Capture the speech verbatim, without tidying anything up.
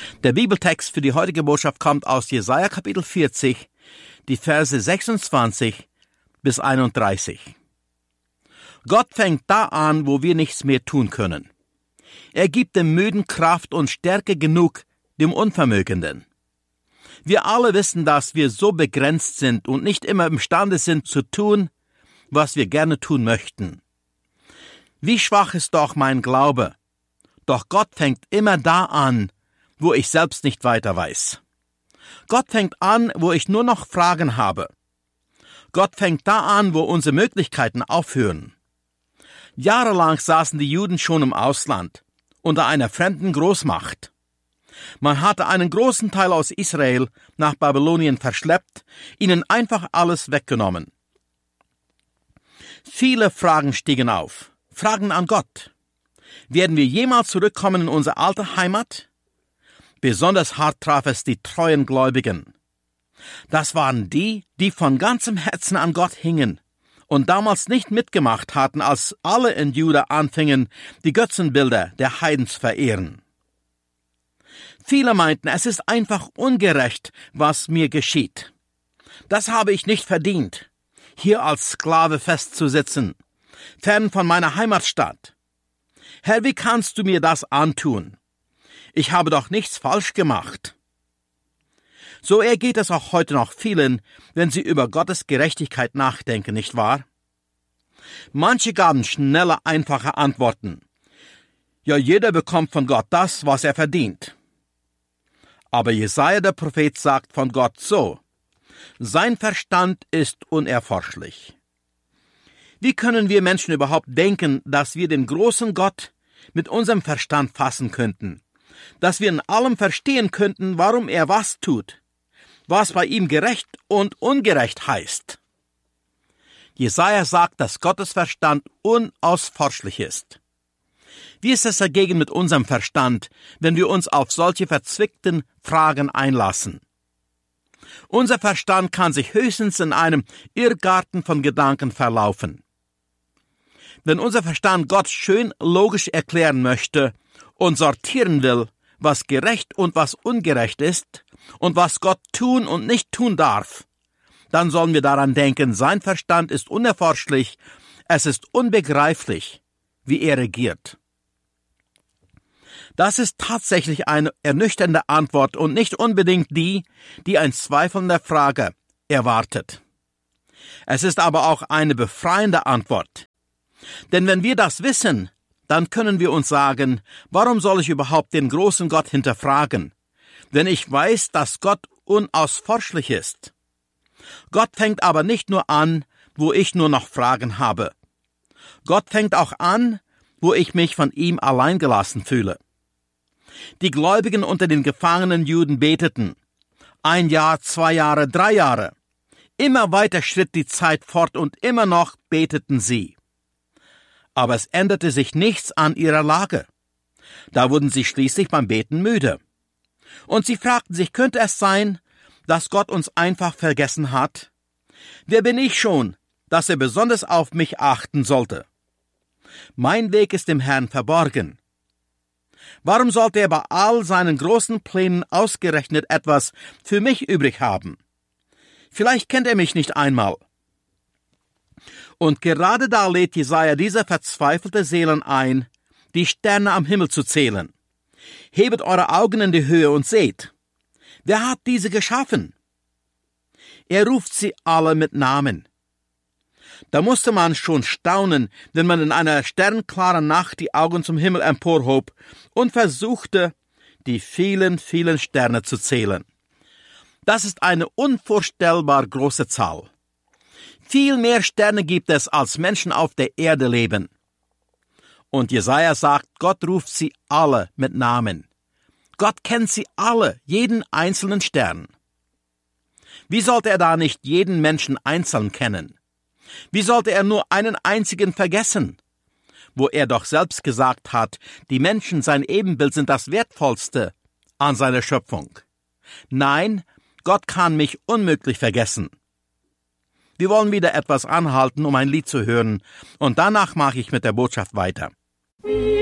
Der Bibeltext für die heutige Botschaft kommt aus Jesaja Kapitel vierzig, die Verse sechsundzwanzig bis einunddreißig. Gott fängt da an, wo wir nichts mehr tun können. Er gibt dem Müden Kraft und Stärke genug, dem Unvermögenden. Wir alle wissen, dass wir so begrenzt sind und nicht immer imstande sind zu tun, was wir gerne tun möchten. Wie schwach ist doch mein Glaube. Doch Gott fängt immer da an, wo ich selbst nicht weiter weiß. Gott fängt an, wo ich nur noch Fragen habe. Gott fängt da an, wo unsere Möglichkeiten aufhören. Jahrelang saßen die Juden schon im Ausland, unter einer fremden Großmacht. Man hatte einen großen Teil aus Israel nach Babylonien verschleppt, ihnen einfach alles weggenommen. Viele Fragen stiegen auf, Fragen an Gott. Werden wir jemals zurückkommen in unsere alte Heimat? Besonders hart traf es die treuen Gläubigen. Das waren die, die von ganzem Herzen an Gott hingen und damals nicht mitgemacht hatten, als alle in Juda anfingen, die Götzenbilder der Heiden zu verehren. Viele meinten, es ist einfach ungerecht, was mir geschieht. Das habe ich nicht verdient, hier als Sklave festzusitzen, fern von meiner Heimatstadt. Herr, wie kannst du mir das antun? Ich habe doch nichts falsch gemacht. So ergeht es auch heute noch vielen, wenn sie über Gottes Gerechtigkeit nachdenken, nicht wahr? Manche gaben schnelle, einfache Antworten. Ja, jeder bekommt von Gott das, was er verdient. Aber Jesaja der Prophet sagt von Gott so: Sein Verstand ist unerforschlich. Wie können wir Menschen überhaupt denken, dass wir den großen Gott mit unserem Verstand fassen könnten? Dass wir in allem verstehen könnten, warum er was tut, was bei ihm gerecht und ungerecht heißt? Jesaja sagt, dass Gottes Verstand unausforschlich ist. Wie ist es dagegen mit unserem Verstand, wenn wir uns auf solche verzwickten Fragen einlassen? Unser Verstand kann sich höchstens in einem Irrgarten von Gedanken verlaufen. Wenn unser Verstand Gott schön logisch erklären möchte und sortieren will, was gerecht und was ungerecht ist und was Gott tun und nicht tun darf, dann sollen wir daran denken, sein Verstand ist unerforschlich, es ist unbegreiflich, wie er regiert. Das ist tatsächlich eine ernüchternde Antwort und nicht unbedingt die, die ein zweifelnder Frage erwartet. Es ist aber auch eine befreiende Antwort. Denn wenn wir das wissen, dann können wir uns sagen, warum soll ich überhaupt den großen Gott hinterfragen, wenn ich weiß, dass Gott unausforschlich ist? Gott fängt aber nicht nur an, wo ich nur noch Fragen habe. Gott fängt auch an, wo ich mich von ihm allein gelassen fühle. Die Gläubigen unter den gefangenen Juden beteten. Ein Jahr, zwei Jahre, drei Jahre. Immer weiter schritt die Zeit fort und immer noch beteten sie. Aber es änderte sich nichts an ihrer Lage. Da wurden sie schließlich beim Beten müde. Und sie fragten sich, könnte es sein, dass Gott uns einfach vergessen hat? Wer bin ich schon, dass er besonders auf mich achten sollte? Mein Weg ist dem Herrn verborgen. Warum sollte er bei all seinen großen Plänen ausgerechnet etwas für mich übrig haben? Vielleicht kennt er mich nicht einmal. Und gerade da lädt Jesaja diese verzweifelte Seelen ein, die Sterne am Himmel zu zählen. Hebet eure Augen in die Höhe und seht. Wer hat diese geschaffen? Er ruft sie alle mit Namen. Da musste man schon staunen, wenn man in einer sternklaren Nacht die Augen zum Himmel emporhob und versuchte, die vielen, vielen Sterne zu zählen. Das ist eine unvorstellbar große Zahl. Viel mehr Sterne gibt es, als Menschen auf der Erde leben. Und Jesaja sagt, Gott ruft sie alle mit Namen. Gott kennt sie alle, jeden einzelnen Stern. Wie sollte er da nicht jeden Menschen einzeln kennen? Wie sollte er nur einen einzigen vergessen? Wo er doch selbst gesagt hat, die Menschen, sein Ebenbild, sind das Wertvollste an seiner Schöpfung. Nein, Gott kann mich unmöglich vergessen. Wir wollen wieder etwas anhalten, um ein Lied zu hören, und danach mache ich mit der Botschaft weiter.